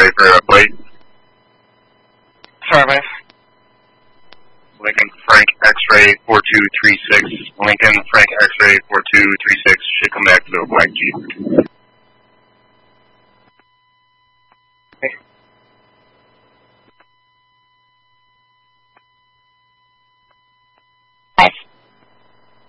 ready for a plate. Affirmative. Lincoln Frank X-ray 4236. Lincoln Frank X-ray 4236 should come back to the black Jeep.